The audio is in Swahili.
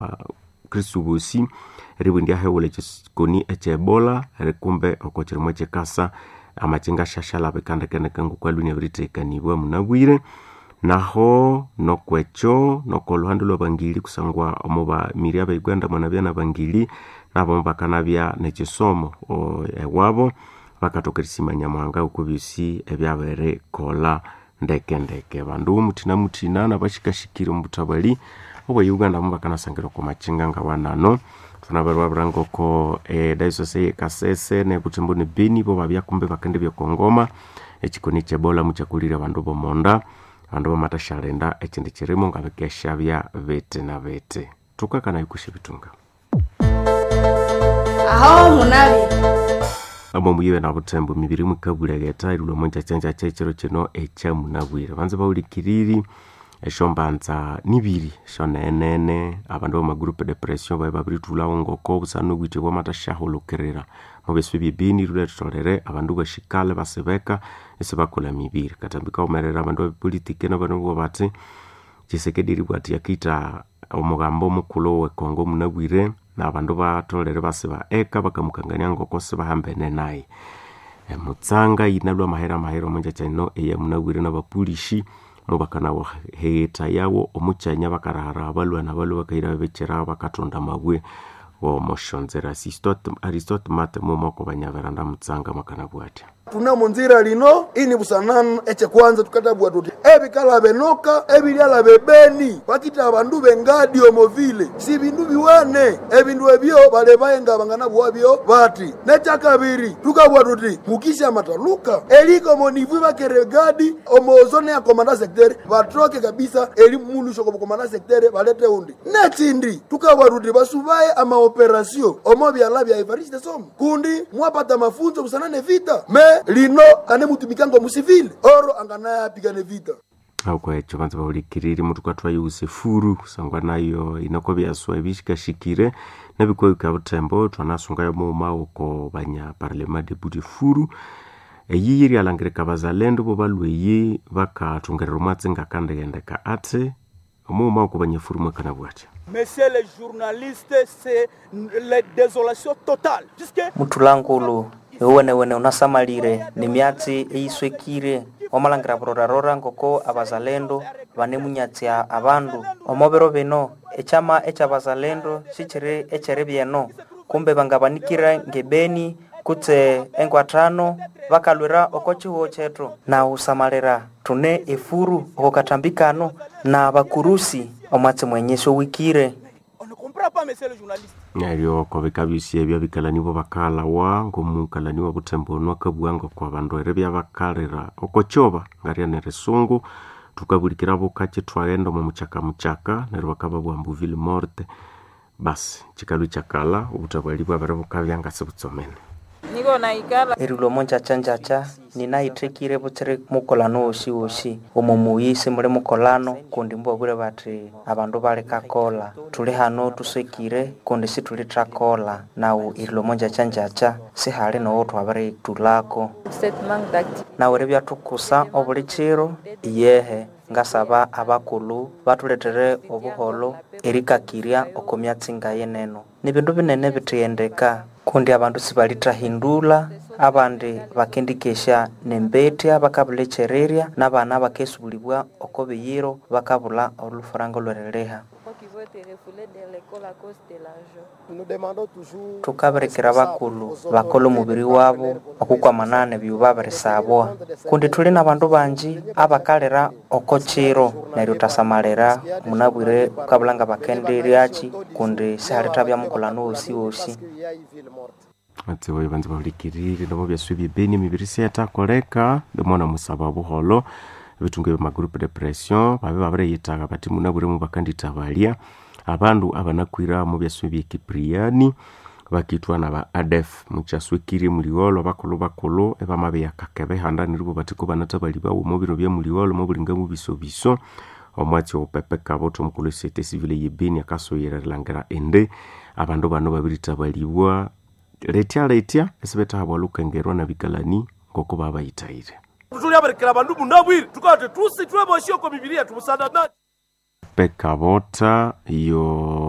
Kristu bosi ribundia hewole chikoni echebola rekumbe okochirimo chekasa amachinga shashala bekanda kene kangu kwa lunya britekaniwa munabwire naho nokwecho nokoluhando lwabangili kusangwa omuba miria baigwanda mwanabya nabangili nabo bakanabya nechisomo ewabo bakatokerisima nyamwanga ukubisi ebyabere kola ndeke bandu mutina nabashikashikira mubutabali obwe Uganda mbakana sangiro ko machinga nga wanano tunabarwa brangoko diocese Kasese ne Butembo ne Beni bo babya kumbe bakende byo Kongoma ekikoni chebola muchakulira bandu bomonda bandu bamatashaalenda ekindi kirimo ngabekesha bya bete na bete tukakana ikushe bitunga aho munabi abo muyiwe na Butembo mibiri mukabulegeta irulo monja chanja chechero kino echa munabwire banze bawulikiriri eshombanza nibiri shonenene abantu ba groupe de pression babritula ngoko busano gwite bo matashahulukerera mu beswe bini rule tolere abantu bashikale basebeka esebakula mibiri katambika umerera abantu ba politike n'abantu bati Tshisekedi bwati yakita omugambo mukulo we Kongo munabwire n'abantu batolere baseba eka bakamukanganya ngoko sebahambene naye mutsanga inalwa mahera monja cyano eya munabwire n'abapulishi mubakana wa heta yawo omuchanya bakarahara abalwa nabalu bakaira becera bakatonda mabwe wo moshonzera Aristotle mate momoko banyaveranda mutsanga makana bwati tuna munzira lino ini busanana eche kwanza tukatabwa tuti ebikala benoka ebilyala bebeni bakita abandu bengadi omovile si bindu biwane ebindu ebyo bale bayenga bangana bwabyo bati necha kabiri tukabwa tuti mukisha mataluka eliko monivu bakeregadi omozone ya komanda secteur batroke kabisa eli mulu shoko komanda secteur balete undi nechindi tukabwa tuti basubaye ama operation omobya labya Evariste Somo kundi mwapata mafunzo busanane vita lino kane mutumikango musivile oro angana pigane vita akwa echo banze bawulikiriri mutukatwa Yusefuru sangwa nayo inokobya swabishika shikire nabiko ka Butembo twanasunga yo muma uko banya parlement de Budifuru eyiri alangireka bazalendo bo balweye bakatungerera matsinga kandegendeka ate muma uko banyefuru makana bwacha. Messieurs les journalistes, c'est la désolation totale puisque mutulangulu wene unasamalire ni myatsi eiswekire omalangira bororarora ngoko abazalendo banemunyatsia abandu omobero beno echama echabazalendo sichire echere byeno kumbe bangabanikira ngebeni kutse engwatano bakalwira okochiho chetu na usamalira tune efuru okatambikano na bakurusi omatse mwenyesho wikire Nyario ko bekabisi ebya bikalani bo bakala wa ngomukalani wa Butembo no kabuanga kwa bandu erebya bakalera okochoba ngaria neresungu tukabulikira bokache twagenda mu muchaka nero bakaba bwambu ville morte basi chikalu chakala ubutabali bwa barabo kabyanga sebutsomene niko na ikala erulo monja chanjacha ninaitekire butere mukolano oshi omomuyise muri mukolano kundi mbobure bati abandu bali kakola tuli hano tusekire kundi situli trakola nawo erulo monja chanjacha sihali no twabare tulako nawo rebya tukusa obulichiro iyehe ngasaba abakulu batuletere obuholo erikakiria okomyatsinga yeneno nibindu binene bitiyendeka kundi abantu sibalitahindula abandi bakendikesha nembete abakabulechereria nabana bakesubulibwa okobeyiro bakabula olufaranga lwerereha tukaberekera bakolo mubiri wabo okukwa manane byubaberesabwa kundi tuli nabandu banji abakalera okochiro neryo tasamalera munabwire kabulanga bakenderiachi kundi sihalitabya mukolano osi Atsewe banze bawulikiriri nabo byasubye beni mibiri seta koleka demona musaba buholo bitunge ma groupe de pression babare yitaga bati munabure mu bakandida balia abandu abanakwira mu byasubye Kipriani bakitwa na ba ADF muchaswekiri muliolo bakolo ebamabe yakakebe handa nirubo bati ko banatabali bawo mu biro bya muliolo mu bulinga mu biso omwati opepe kaboto mukulu sete civile yebeni akasoyera langara ende abandu bano babiritabaliwa letia esibeta habwaluka ngerwa na bikalani ngoko baba yitaire tuli abarekera bandu munabwire tukate tusi tweboshyo ko bibiliya tumusana pekabota yo